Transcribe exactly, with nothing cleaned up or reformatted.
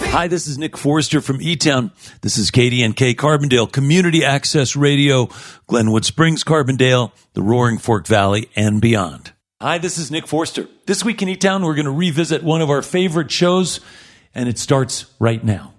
Hi, this is Nick Forster from E-Town. This is K D N K Carbondale, Community Access Radio, Glenwood Springs, Carbondale, the Roaring Fork Valley, and beyond. Hi, this is Nick Forster. This week in E-Town, we're going to revisit one of our favorite shows, and it starts right now.